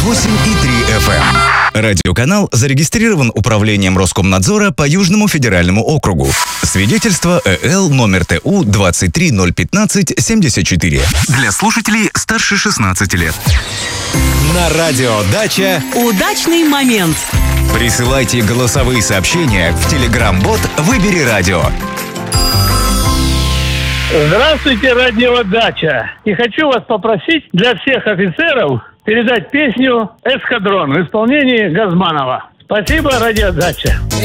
98,3 FM. Радиоканал зарегистрирован Управлением Роскомнадзора по Южному федеральному округу. Свидетельство ЭЛ номер ТУ 2301574. Для слушателей старше 16 лет. На радио «Дача» удачный момент. Присылайте голосовые сообщения в Telegram-бот «Выбери радио». Здравствуйте, радио «Дача». И хочу вас попросить для всех офицеров передать песню «Эскадрон» в исполнении Газманова. Спасибо, радио «Дача».